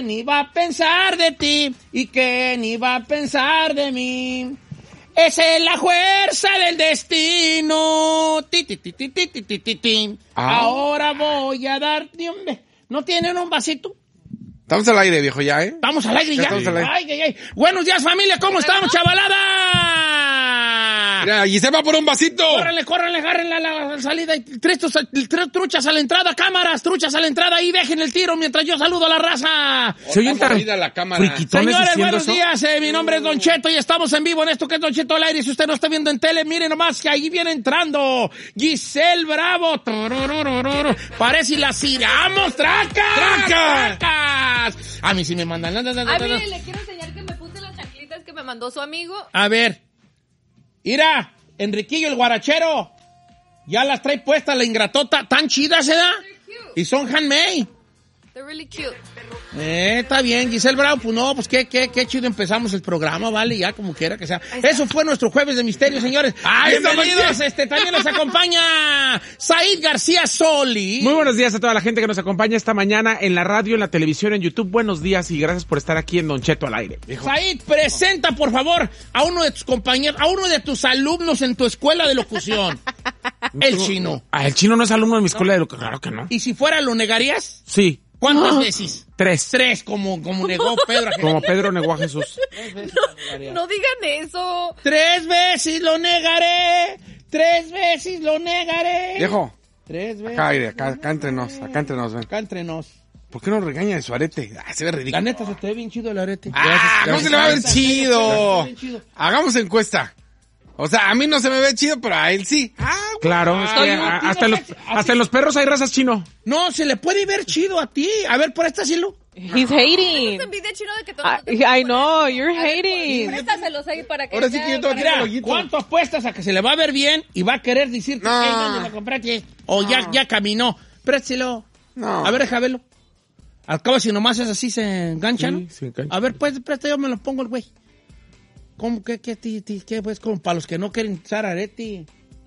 ni va a pensar de ti y que ni va a pensar de mí. Esa es la fuerza del destino. Ti, ti, ti, ti, ti, ti, ti, ti. Ahora voy a darte un... ¿No tienen un vasito? Estamos al aire, viejo, ya, ¿eh? Estamos al aire ya. Estamos al aire. Ay. Buenos días, familia. ¿Cómo estamos, chavalada? Mira, y se va por un vasito. Córranle, agarren la salida. Y tres truchas a la entrada, cámaras, truchas a la entrada. Ahí dejen el tiro mientras yo saludo a la raza. Se oye la cámara. Señores, buenos días. Mi nombre es Don Cheto y estamos en vivo en esto que es Don Cheto al aire. Si usted no está viendo en tele, miren nomás que ahí viene entrando Giselle Bravo. Parece la ciramos, ¡tracas! A mí sí me mandan. A mí le quiero enseñar que me puse las chanclitas que me mandó su amigo. A ver. Mira, Enriquillo el guarachero. Ya las trae puestas la ingratota. Tan chidas, ¿se da? Y son handmade. They're really cute. Está bien, Giselle Bravo, pues no, pues qué chido empezamos el programa, vale, ya como quiera que sea. Eso fue nuestro Jueves de Misterio, señores. Bienvenidos, también nos acompaña Said García Soli. Muy buenos días a toda la gente que nos acompaña esta mañana en la radio, en la televisión, en YouTube. Buenos días y gracias por estar aquí en Don Cheto al aire. Said, presenta por favor a uno de tus compañeros, a uno de tus alumnos en tu escuela de locución. El Chino. El Chino no es alumno de mi escuela de locución, claro que no. ¿Y si fuera, lo negarías? Sí. ¿Cuántas veces? 3. 3, como negó Pedro. Como Pedro negó a Jesús. No digan eso. 3 veces lo negaré. 3 veces lo negaré. Viejo. 3 veces. Acá entre nos, ven. Acá entre nos. ¿Por qué no regaña de su arete? Se ve ridículo. La neta, se te ve bien chido el arete. ¿Cómo se le va a ver chido? Hagamos encuesta. O sea, a mí no se me ve chido, pero a él sí. Claro, es que hasta en los perros hay razas, Chino. No, se le puede ver chido a ti. A ver, por esta cielo. He's hating. Envidia, Chino, de que todo I know, you're hating. Préstaselos ahí para que... Ahora sí que yo tengo que ir al ojito. ¿Cuánto apuestas a que se le va a ver bien y va a querer decir que ¿dónde lo compraste? O ya caminó. Préselo. No. A ver, déjame verlo. Al cabo, si nomás es así, se engancha, ¿no? Se engancha. A ver, pues, presta, yo me lo pongo el güey. ¿Cómo que pues, como para los que no quieren usar arete?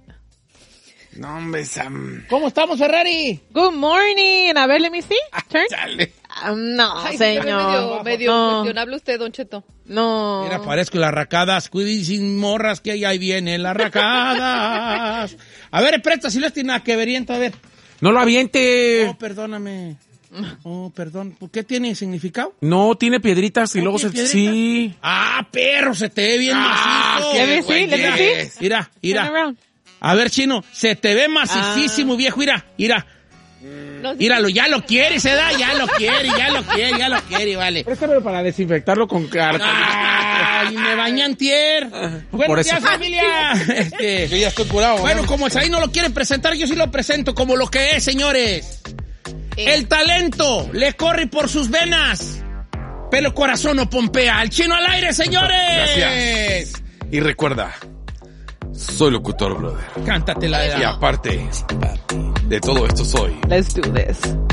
No, hombre, Sam. ¿Cómo estamos, Ferrari? Good morning. A ver, let me see. Turn. Chale. No, Ay, se ve señor. medio No. cuestionable usted, Don Cheto. No. Mira, parezco las racadas. Cuiden sin morras que ahí vienen las racadas. A ver, presta, si no tiene nada que ver, a ver. No lo aviente. Oh, perdóname. Oh, perdón. ¿Por qué tiene significado? No, tiene piedritas y ¿No luego tiene se... piedritas? Sí. Ah, perro, se te ve bien macizo. Let me see, let me see. Mira. Turn around. A ver, Chino, se te ve macicísimo, viejo. Mira. Míralo, ya lo quiere, se da, ya lo quiere, vale. Préstamelo para desinfectarlo con carta. Ay, me bañan tier. Buenos días, familia. Yo ya estoy curado. Bueno, como ahí no lo quieren presentar, yo sí lo presento como lo que es, señores. El talento le corre por sus venas, pero el corazón no pompea. El Chino al aire, señores. Gracias. Y recuerda, soy locutor, brother. Cántatela de Y aparte de todo esto soy... Let's do this.